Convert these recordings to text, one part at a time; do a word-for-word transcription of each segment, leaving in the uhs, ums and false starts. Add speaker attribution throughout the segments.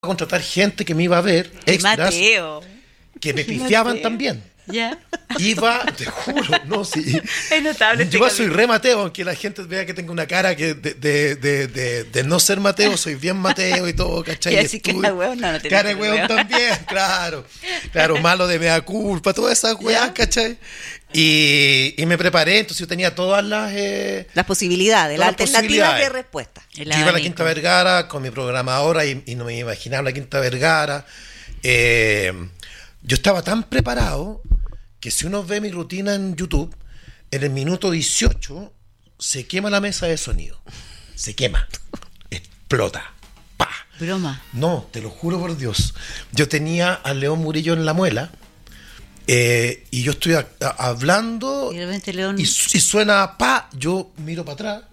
Speaker 1: contratar gente que me iba a ver, extras,
Speaker 2: Mateo.
Speaker 1: que me pifiaban
Speaker 2: Mateo.
Speaker 1: también.
Speaker 2: ¿Ya?
Speaker 1: Iba, te juro, no, sí.
Speaker 2: Es notable.
Speaker 1: Yo soy re Mateo, aunque la gente vea que tengo una cara que de, de, de, de, de no ser Mateo, soy bien Mateo y todo, ¿cachai?
Speaker 2: Y así que la hueón, no, no tiene
Speaker 1: cara de
Speaker 2: que
Speaker 1: hueón
Speaker 2: ver.
Speaker 1: también, claro. Claro, malo de mea culpa, todas esas hueás, ¿cachai? Y, y me preparé, entonces yo tenía todas las... Eh,
Speaker 3: Las posibilidades, las
Speaker 1: Todas las
Speaker 3: alternativas
Speaker 1: posibilidades.
Speaker 3: de respuesta.
Speaker 2: El
Speaker 1: Yo iba a la
Speaker 2: abanico.
Speaker 1: Quinta Vergara con mi programadora y, y no me imaginaba la Quinta Vergara. Eh, yo estaba tan preparado que si uno ve mi rutina en YouTube, en el minuto dieciocho se quema la mesa de sonido. Se quema. Explota. ¡Pah!
Speaker 2: Broma.
Speaker 1: No, te lo juro por Dios. Yo tenía a León Murillo en la muela eh, y yo estoy a- a- hablando
Speaker 2: Y de repente León.
Speaker 1: y, su- y suena pa, yo miro para atrás.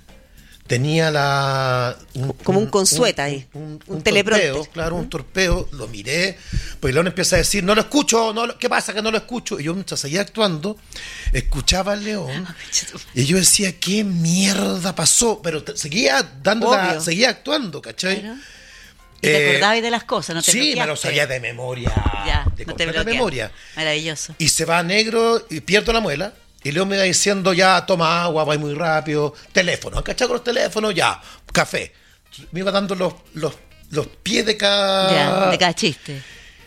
Speaker 1: Tenía la...
Speaker 3: Como un consueta ahí,
Speaker 1: Un,
Speaker 3: un
Speaker 1: un
Speaker 3: teleprompter.
Speaker 1: torpeo, claro, un torpeo. Lo miré, pues León empieza a decir, no lo escucho, no lo- ¿qué pasa que no lo escucho? Y yo mientras seguía actuando, escuchaba al León y yo decía, ¿qué mierda pasó? Pero te- seguía dando la,
Speaker 3: Obvio.
Speaker 1: seguía actuando, ¿cachai?
Speaker 2: Claro. Y te
Speaker 1: Eh,
Speaker 2: acordabas de las cosas, no te
Speaker 1: sí, me lo
Speaker 2: bloqueaste.
Speaker 1: sabía de memoria,
Speaker 2: Ya,
Speaker 1: de
Speaker 2: no te
Speaker 1: completa
Speaker 2: bloqueaste.
Speaker 1: memoria.
Speaker 2: Maravilloso.
Speaker 1: Y se va negro y pierdo la muela. Y León me va diciendo, ya, toma agua, va muy rápido. Teléfono, ¿han cachado con los teléfonos? Ya, café. Me iba dando los, los, los pies de cada...
Speaker 2: Ya, de cada chiste.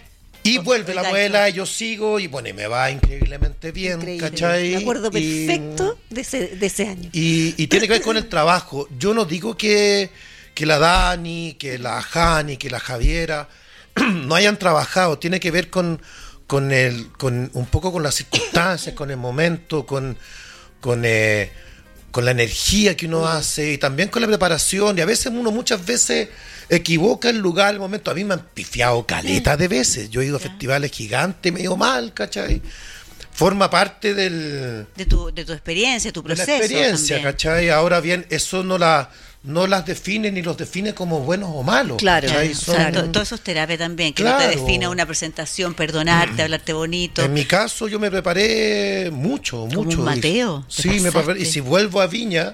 Speaker 1: Y
Speaker 2: Por-
Speaker 1: vuelve la
Speaker 2: oiga,
Speaker 1: muela, y yo sigo, y bueno, y me va increíblemente bien,
Speaker 3: Increíble.
Speaker 1: ¿cachai?
Speaker 3: Me acuerdo
Speaker 1: Y-
Speaker 3: perfecto de, ese, de ese año.
Speaker 1: Y, y tiene que ver con el trabajo. Yo no digo que, que la Dani, que la Jani, que la Javiera no hayan trabajado. Tiene que ver con, con el, con un poco con las circunstancias, con el momento, con, con, eh, con la energía que uno hace y también con la preparación. Y a veces uno muchas veces equivoca el lugar, el momento. A mí me han pifiado caleta de veces. Yo he ido a festivales gigantes, me he ido mal, ¿cachai? Forma parte del...
Speaker 2: De tu, de tu experiencia, tu
Speaker 1: de la
Speaker 2: proceso.
Speaker 1: experiencia,
Speaker 2: también.
Speaker 1: ¿cachai? Ahora bien, eso no la no las define ni los define como buenos o malos.
Speaker 3: Claro.
Speaker 1: ¿cachai?
Speaker 2: O
Speaker 1: Son-
Speaker 2: sea, to- todo eso es terapia también, que no
Speaker 1: Claro.
Speaker 2: te define una presentación, perdonarte, hablarte bonito.
Speaker 1: En mi caso yo me preparé mucho,
Speaker 2: Como
Speaker 1: mucho.
Speaker 2: un Mateo,
Speaker 1: Y-
Speaker 2: te
Speaker 1: Sí, me
Speaker 2: pasaste.
Speaker 1: preparé. Y si vuelvo a Viña...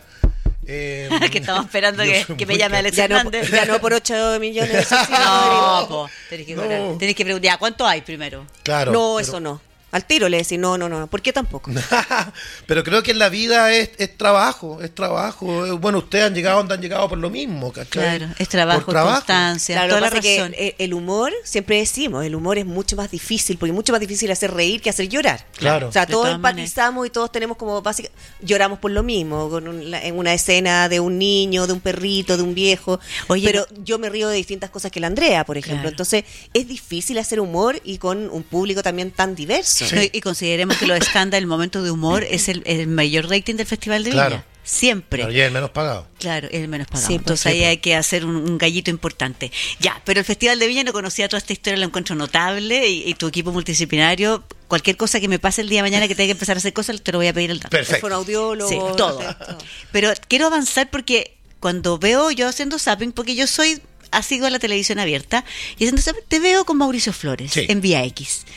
Speaker 1: eh,
Speaker 2: que estamos esperando
Speaker 1: yo
Speaker 2: que,
Speaker 1: soy
Speaker 2: que me
Speaker 1: muy
Speaker 2: llame
Speaker 1: ca-
Speaker 2: Alex
Speaker 3: Ya no,
Speaker 2: Hernández.
Speaker 3: ya no por ocho millones de
Speaker 2: No,
Speaker 3: subsidios.
Speaker 2: po, tenés que,
Speaker 1: No.
Speaker 2: cobrar. Tenés que preguntar, ¿ya cuánto hay primero?
Speaker 1: Claro.
Speaker 3: No,
Speaker 1: pero-
Speaker 3: eso no. Al tiro le decís, no, no, no. ¿Por qué tampoco?
Speaker 1: Pero creo que en la vida es, es trabajo, es trabajo. Eh, Bueno, ustedes han llegado donde han llegado por lo mismo, ¿cachai?
Speaker 2: Claro, es trabajo,
Speaker 1: Por trabajo.
Speaker 2: constancia,
Speaker 3: Claro,
Speaker 2: toda
Speaker 3: lo
Speaker 2: la
Speaker 3: que pasa es
Speaker 2: razón.
Speaker 3: que el- el humor, siempre decimos, el humor es mucho más difícil, porque es mucho más difícil hacer reír que hacer llorar.
Speaker 1: Claro.
Speaker 3: O sea,
Speaker 2: De
Speaker 3: todos
Speaker 2: todas
Speaker 3: empatizamos y todos tenemos como básica, lloramos por lo mismo, con un- la- en una escena de un niño, de un perrito, de un viejo.
Speaker 2: Oye,
Speaker 3: pero yo me río de distintas cosas que la Andrea, por ejemplo.
Speaker 2: Claro.
Speaker 3: Entonces, es difícil hacer humor y con un público también tan diverso.
Speaker 1: Sí.
Speaker 2: No, y, y consideremos que los escándalos, el momento de humor, es el, el mayor rating del Festival de Viña.
Speaker 1: Claro.
Speaker 2: Siempre.
Speaker 1: Pero ya es el menos pagado.
Speaker 2: Claro, es el menos pagado.
Speaker 3: Sí, pues,
Speaker 2: Entonces
Speaker 3: sí,
Speaker 2: ahí
Speaker 3: pues.
Speaker 2: hay que hacer un, un gallito importante. Ya, pero el Festival de Viña no conocía toda esta historia, lo encuentro notable y, y tu equipo multidisciplinario, cualquier cosa que me pase el día de mañana que tenga que empezar a hacer cosas, te lo voy a pedir el dato.
Speaker 1: Perfecto.
Speaker 3: Es un audiólogo.
Speaker 2: Sí, todo.
Speaker 3: todo.
Speaker 2: Pero quiero avanzar porque cuando veo yo haciendo zapping, porque yo soy asiduo a la televisión abierta, y haciendo zapping te veo con Mauricio Flores
Speaker 1: Sí.
Speaker 2: en Vía X.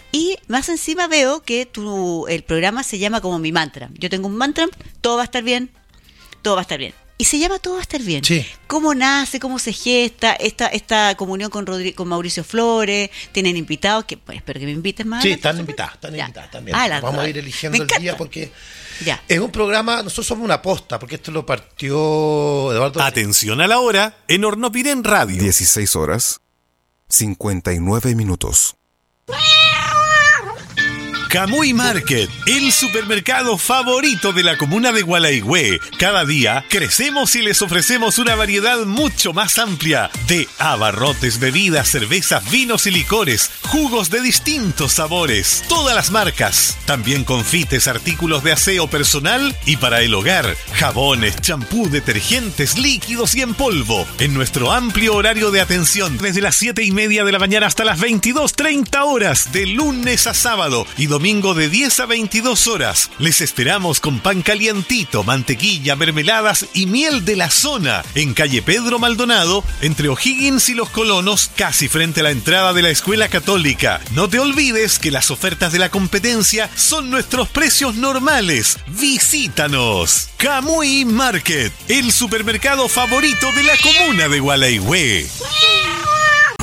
Speaker 2: Y más encima veo que tu, el programa se llama como mi mantra. Yo tengo un mantra, todo va a estar bien, todo va a estar bien. Y se llama Todo va a estar bien.
Speaker 1: Sí.
Speaker 2: ¿Cómo nace, cómo se gesta esta esta comunión con, Rodri- con Mauricio Flores? Tienen invitados, que pues, espero que me inviten más.
Speaker 1: Sí,
Speaker 2: adelante,
Speaker 1: están
Speaker 2: ¿súper?
Speaker 1: invitadas, están
Speaker 2: Ya.
Speaker 1: invitadas también.
Speaker 2: Ah, las
Speaker 1: Vamos
Speaker 2: dos.
Speaker 1: a ir eligiendo
Speaker 2: Me
Speaker 1: el día
Speaker 2: encanta.
Speaker 1: porque
Speaker 2: Ya.
Speaker 1: es un programa, nosotros somos una posta, porque esto lo partió Eduardo.
Speaker 4: Atención a la hora en Hornopirén Radio.
Speaker 5: dieciséis horas, cincuenta y nueve minutos.
Speaker 4: Camuy Market, el supermercado favorito de la comuna de Gualaigüe. Cada día crecemos y les ofrecemos una variedad mucho más amplia de abarrotes, bebidas, cervezas, vinos y licores, jugos de distintos sabores, todas las marcas. También confites, artículos de aseo personal y para el hogar, jabones, champú, detergentes, líquidos y en polvo. En nuestro amplio horario de atención, desde las siete y media de la mañana hasta las veintidós treinta horas, de lunes a sábado y domingo de diez a veintidós horas. Les esperamos con pan calientito, mantequilla, mermeladas y miel de la zona en calle Pedro Maldonado, entre O'Higgins y Los Colonos, casi frente a la entrada de la Escuela Católica. No te olvides que las ofertas de la competencia son nuestros precios normales. Visítanos. Camuy Market, el supermercado favorito de la comuna de Gualaigüe.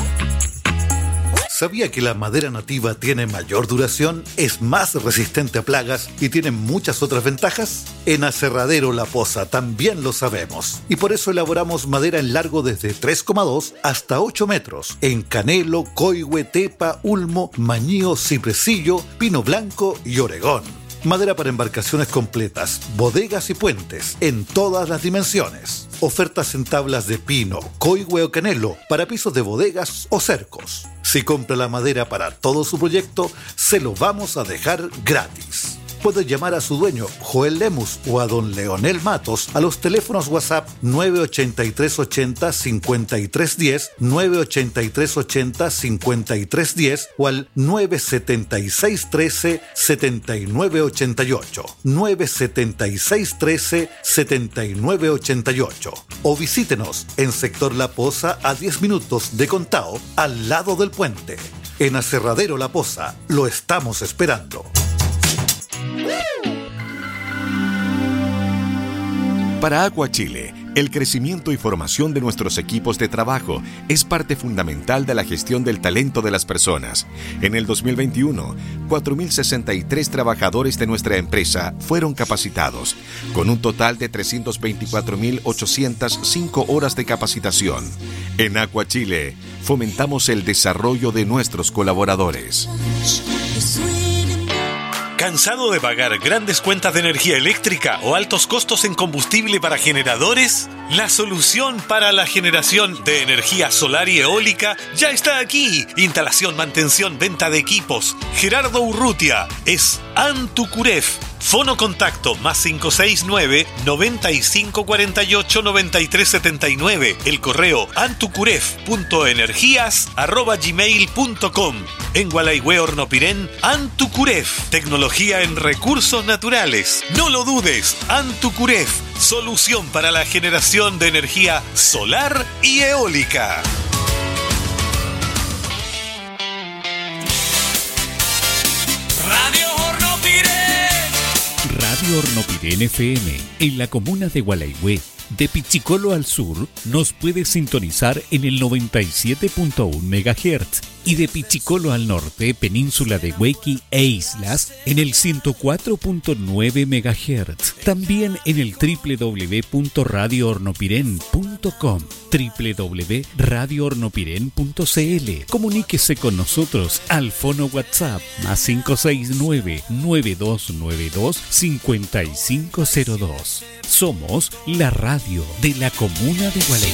Speaker 6: ¿Sabía que la madera nativa tiene mayor duración, es más resistente a plagas y tiene muchas otras ventajas? En Aserradero La Poza también lo sabemos. Y por eso elaboramos madera en largo desde tres coma dos hasta ocho metros. En canelo, coigüe, tepa, ulmo, mañío, cipresillo, pino blanco y oregón. Madera para embarcaciones completas, bodegas y puentes, en todas las dimensiones. Ofertas en tablas de pino, coigüe o canelo, para pisos de bodegas o cercos. Si compra la madera para todo su proyecto, se lo vamos a dejar gratis. Puede llamar a su dueño, Joel Lemus, o a don Leonel Matos a los teléfonos WhatsApp nueve ochenta y tres ochenta cincuenta y tres diez, nueve ochenta y tres ochenta cincuenta y tres diez o al nueve setenta y seis trece setenta y nueve ochenta y ocho, nueve setenta y seis trece setenta y nueve ochenta y ocho. O visítenos en Sector La Poza a diez minutos de Contao, al lado del puente. En Aserradero La Poza, lo estamos esperando.
Speaker 7: Para Aqua Chile, el crecimiento y formación de nuestros equipos de trabajo es parte fundamental de la gestión del talento de las personas. En el dos mil veintiuno, cuatro mil sesenta y tres trabajadores de nuestra empresa fueron capacitados, con un total de trescientas veinticuatro mil ochocientas cinco horas de capacitación. En Aqua Chile, fomentamos el desarrollo de nuestros colaboradores.
Speaker 4: ¿Cansado de pagar grandes cuentas de energía eléctrica o altos costos en combustible para generadores? La solución para la generación de energía solar y eólica ya está aquí. Instalación, mantención, venta de equipos. Gerardo Urrutia es Antucuref. Fono contacto más cinco seis nueve, noventa y cinco cuarenta y ocho, noventa y tres setenta y nueve. El correo antucuref punto energías arroba gmail punto com. En Gualaihue Hornopirén, Antucuref. Tecnología en recursos naturales. No lo dudes, Antucuref. Solución para la generación de energía solar y eólica.
Speaker 8: Radio Hornopirén. Radio Hornopirén F M, en la comuna de Gualaihue. De Pichicolo al sur, nos puede sintonizar en el noventa y siete punto uno megahertz y de Pichicolo al norte, península de Huequi e islas, en el ciento cuatro punto nueve megahertz. También en el doble u doble u doble u punto radio hornopirén punto com, doble u doble u doble u punto radio hornopirén punto c l. Comuníquese con nosotros al fono WhatsApp más cinco seis nueve, nueve dos nueve dos, cinco cinco cero dos. Somos la radio de la comuna de Gualeguay.